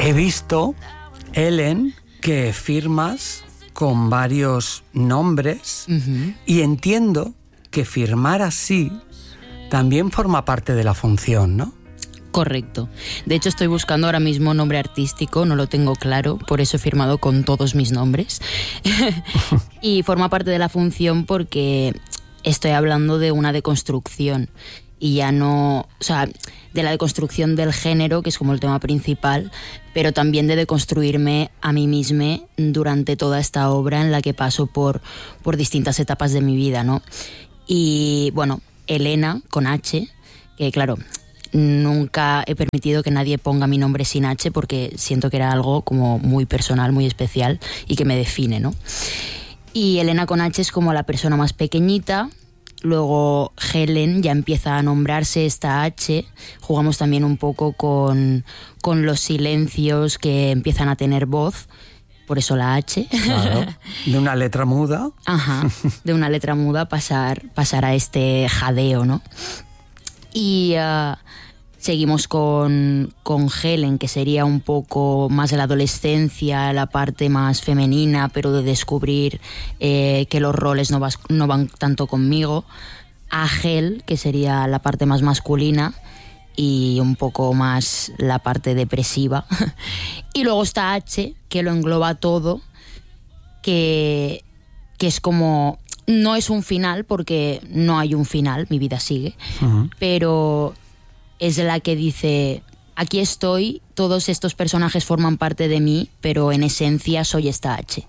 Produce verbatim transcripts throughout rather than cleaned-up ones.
He visto, Ellen, que firmas con varios nombres uh-huh. y entiendo que firmar así también forma parte de la función, ¿no? Correcto. De hecho, estoy buscando ahora mismo nombre artístico, no lo tengo claro, por eso he firmado con todos mis nombres. Y forma parte de la función porque estoy hablando de una deconstrucción y ya no, o sea, de la deconstrucción del género, que es como el tema principal, pero también de deconstruirme a mí misma durante toda esta obra en la que paso por, por distintas etapas de mi vida, ¿no? Y bueno, Elena con H, que claro, nunca he permitido que nadie ponga mi nombre sin H porque siento que era algo como muy personal, muy especial y que me define, ¿no? Y Elena con H es como la persona más pequeñita. Luego Helen ya empieza a nombrarse esta H. Jugamos también un poco con, con los silencios que empiezan a tener voz. Por eso la H. Claro. De una letra muda. Ajá. De una letra muda pasar, pasar a este jadeo, ¿no? Y uh, seguimos con, con Helen, que sería un poco más de la adolescencia, la parte más femenina, pero de descubrir eh, que los roles no, vas, no van tanto conmigo. A Hel, que sería la parte más masculina y un poco más la parte depresiva. Y luego está H, que lo engloba todo, que, que es como... No es un final, porque no hay un final, mi vida sigue, uh-huh. pero es la que dice, aquí estoy, todos estos personajes forman parte de mí, pero en esencia soy esta H.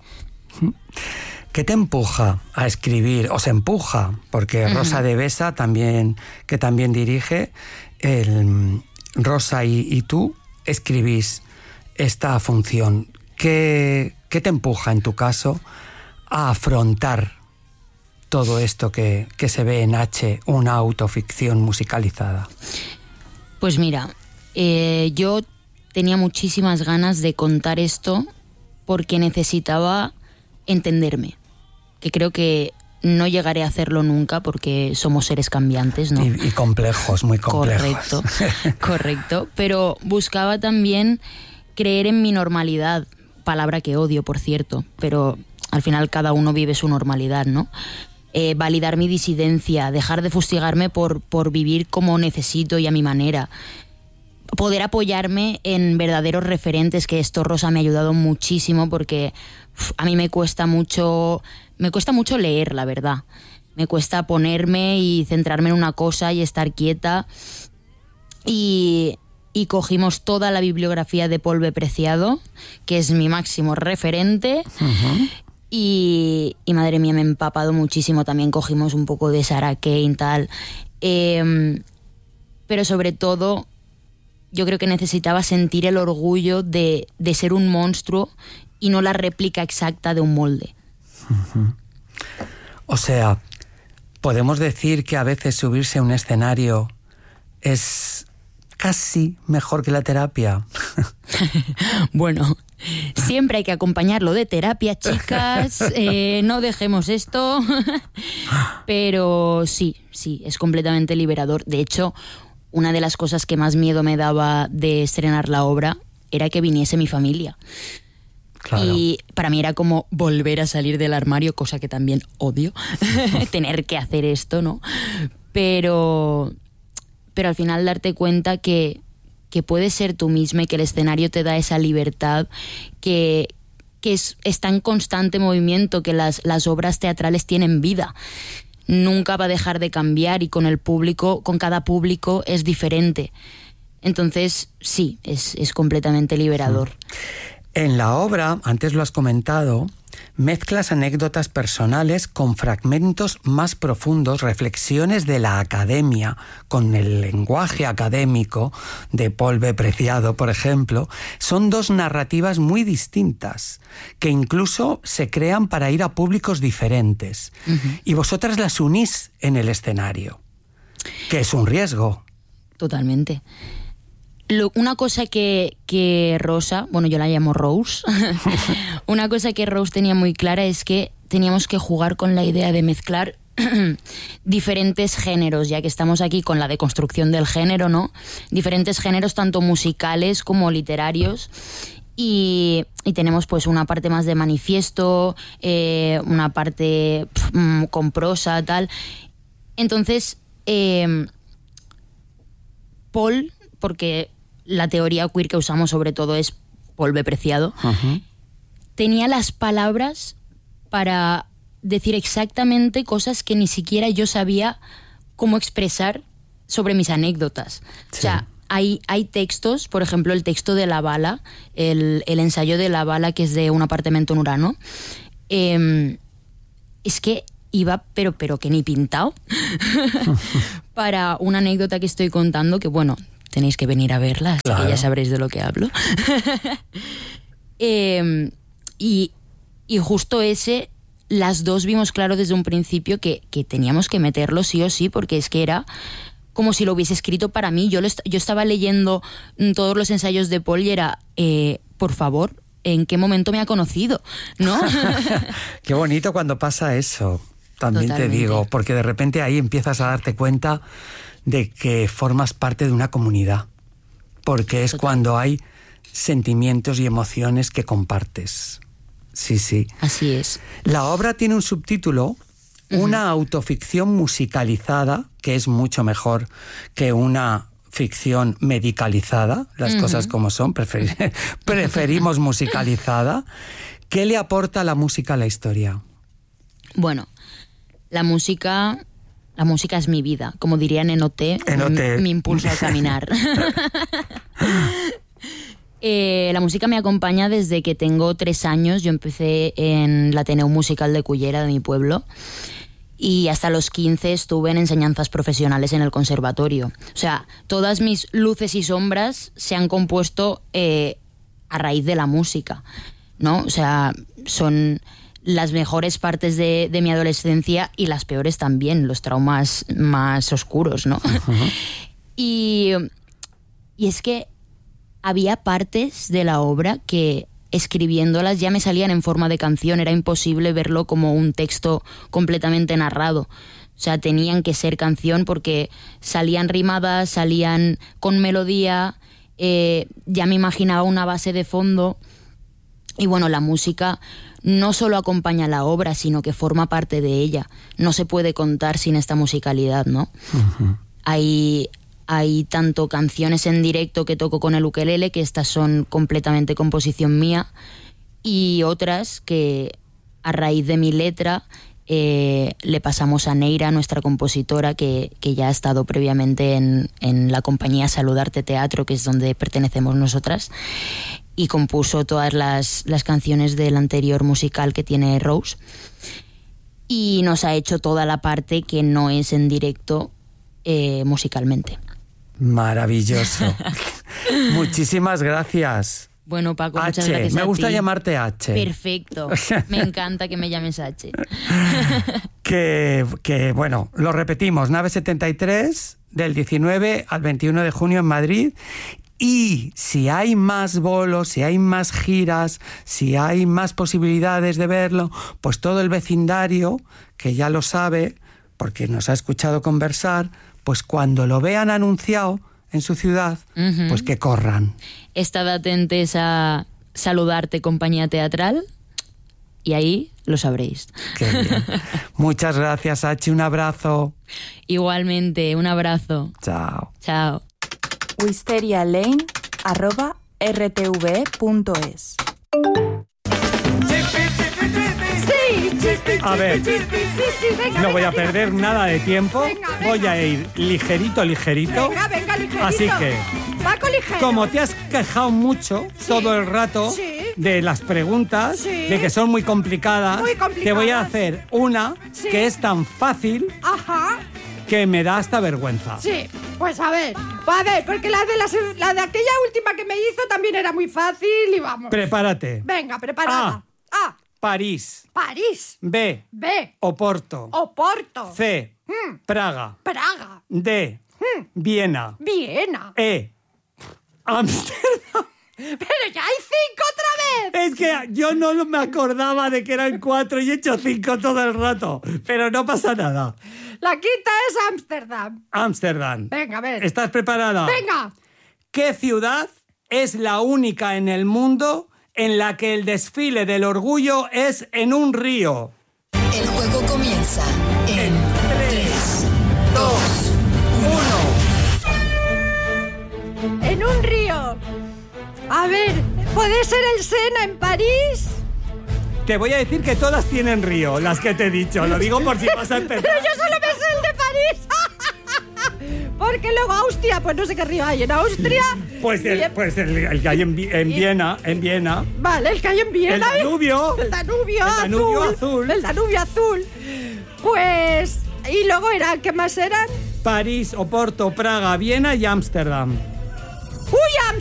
¿Qué te empuja a escribir? ¿O se empuja? Porque uh-huh. Rosa de Besa, también, que también dirige, el, Rosa y, y tú escribís esta función. ¿Qué, qué te empuja, en tu caso, a afrontar todo esto que, que se ve en H, una autoficción musicalizada? Pues mira, eh, yo tenía muchísimas ganas de contar esto porque necesitaba entenderme, que creo que no llegaré a hacerlo nunca porque somos seres cambiantes, ¿no? Y, y complejos, muy complejos. Correcto, correcto. Pero buscaba también creer en mi normalidad, palabra que odio, por cierto, pero al final cada uno vive su normalidad, ¿no? Eh, validar mi disidencia, dejar de fustigarme por, por vivir como necesito y a mi manera. Poder apoyarme en verdaderos referentes, que esto, Rosa, me ha ayudado muchísimo porque uf, a mí me cuesta mucho, me cuesta mucho leer, la verdad. Me cuesta ponerme y centrarme en una cosa y estar quieta. Y, y cogimos toda la bibliografía de Polve Preciado, que es mi máximo referente. Uh-huh. Y, y madre mía, me he empapado muchísimo. También cogimos un poco de Sarah Kane, tal. Eh, pero sobre todo, yo creo que necesitaba sentir el orgullo de, de ser un monstruo y no la réplica exacta de un molde. Uh-huh. O sea, podemos decir que a veces subirse a un escenario es casi mejor que la terapia. Bueno, siempre hay que acompañarlo de terapia, chicas. Eh, no dejemos esto. Pero sí, sí, es completamente liberador. De hecho, una de las cosas que más miedo me daba de estrenar la obra era que viniese mi familia. Claro. Y para mí era como volver a salir del armario, cosa que también odio, tener que hacer esto, ¿no? Pero, pero al final darte cuenta que, que puedes ser tú misma y que el escenario te da esa libertad, que, que es, está en constante movimiento, que las, las obras teatrales tienen vida. Nunca va a dejar de cambiar y con el público, con cada público es diferente. Entonces, sí, es, es completamente liberador. En la obra, antes lo has comentado, mezclas anécdotas personales con fragmentos más profundos, reflexiones de la academia, con el lenguaje académico de Polve Preciado, por ejemplo. Son dos narrativas muy distintas, que incluso se crean para ir a públicos diferentes. Uh-huh. Y vosotras las unís en el escenario, que es un riesgo. Totalmente. Lo, una cosa que, que Rosa, bueno, yo la llamo Rose, una cosa que Rose tenía muy clara es que teníamos que jugar con la idea de mezclar diferentes géneros, ya que estamos aquí con la deconstrucción del género, ¿no? Diferentes géneros, tanto musicales como literarios. Y, y tenemos pues una parte más de manifiesto, eh, una parte pf, con prosa, tal. Entonces, eh, Paul, porque la teoría queer que usamos sobre todo es Paul B. Preciado, uh-huh. tenía las palabras para decir exactamente cosas que ni siquiera yo sabía cómo expresar sobre mis anécdotas. Sí. O sea, hay, hay textos, por ejemplo, el texto de La Bala, el, el ensayo de La Bala, que es de un apartamento en Urano, eh, es que iba, pero, pero que ni pintado, para una anécdota que estoy contando, que bueno, tenéis que venir a verla, así claro. que ya sabréis de lo que hablo. eh, y, y justo ese, las dos vimos claro desde un principio que, que teníamos que meterlo sí o sí, porque es que era como si lo hubiese escrito para mí. Yo, lo est- yo estaba leyendo todos los ensayos de Paul y era, eh, por favor, ¿en qué momento me ha conocido? ¿No? Qué bonito cuando pasa eso, también Totalmente. Te digo, porque de repente ahí empiezas a darte cuenta de que formas parte de una comunidad, porque es Total. Cuando hay sentimientos y emociones que compartes. Sí, sí. Así es. La obra tiene un subtítulo, uh-huh. una autoficción musicalizada, que es mucho mejor que una ficción medicalizada, las uh-huh. cosas como son, prefer- preferimos musicalizada. ¿Qué le aporta la música a la historia? Bueno, la música... La música es mi vida, como dirían en O T, en O T. Mi, mi impulso a caminar. eh, la música me acompaña desde que tengo tres años. Yo empecé en el Ateneo Musical de Cullera, de mi pueblo, y hasta los quince estuve en enseñanzas profesionales en el conservatorio. O sea, todas mis luces y sombras se han compuesto eh, a raíz de la música, ¿no? O sea, son... las mejores partes de, de mi adolescencia y las peores también, los traumas más oscuros, ¿no? Uh-huh. y, y es que había partes de la obra que escribiéndolas ya me salían en forma de canción, era imposible verlo como un texto completamente narrado. O sea, tenían que ser canción porque salían rimadas, salían con melodía, eh, ya me imaginaba una base de fondo. Y bueno, la música no solo acompaña la obra, sino que forma parte de ella. No se puede contar sin esta musicalidad, ¿no? Uh-huh. Hay, hay tanto canciones en directo que toco con el ukelele, que estas son completamente composición mía, y otras que a raíz de mi letra eh, le pasamos a Neira, nuestra compositora, que, que ya ha estado previamente en, en la compañía Saludarte Teatro, que es donde pertenecemos nosotras, y compuso todas las, las canciones del anterior musical que tiene Rose, y nos ha hecho toda la parte que no es en directo eh, musicalmente. Maravilloso. Muchísimas gracias. Bueno, Paco, H, muchas gracias me a gusta ti. Llamarte H. Perfecto, me encanta que me llames H. que, que, bueno, lo repetimos, Nave setenta y tres, del diecinueve al veintiuno de junio en Madrid. Y si hay más bolos, si hay más giras, si hay más posibilidades de verlo, pues todo el vecindario, que ya lo sabe, porque nos ha escuchado conversar, pues cuando lo vean anunciado en su ciudad, uh-huh. pues que corran. Estad atentos a Saludarte Compañía Teatral y ahí lo sabréis. Qué bien. Muchas gracias, H. Un abrazo. Igualmente, un abrazo. Chao. Chao. wisterialane arroba r t v e punto es. A ver, no voy a perder nada de tiempo. Voy a ir ligerito, ligerito. Venga, venga, ligerito. Así que, Paco ligero. Como te has quejado mucho sí. todo el rato sí. de las preguntas, sí. de que son muy complicadas, muy complicadas, te voy a hacer una sí. que es tan fácil Ajá. que me da hasta vergüenza. Sí, pues a ver, a ver, porque la de, las, la de aquella última que me hizo también era muy fácil y vamos. Prepárate. Venga, preparada. A. A. París. París. B. B. Oporto. Oporto. C. Mm. Praga. Praga. D. Mm. Viena. Viena. E. Ámsterdam. Pero ya hay cinco otra vez. Es que yo no me acordaba de que eran cuatro y he hecho cinco todo el rato. Pero no pasa nada. La quinta es Ámsterdam. Ámsterdam. Venga, a ver. ¿Estás preparada? Venga. ¿Qué ciudad es la única en el mundo en la que el desfile del orgullo es en un río? El juego comienza en tres, dos, uno. En un río. A ver, ¿puede ser el Sena en París? Te voy a decir que todas tienen río, las que te he dicho. Lo digo por si vas a empezar. Pero yo solo me sé el de París. Porque luego Austria, pues no sé qué río hay en Austria. Pues el, pues el, el que hay en, en Viena, en Viena. Vale, el que hay en Viena. El Danubio. El Danubio, el Danubio azul, azul. El Danubio azul. Pues... ¿Y luego era qué más eran? París, Oporto, Praga, Viena y Ámsterdam.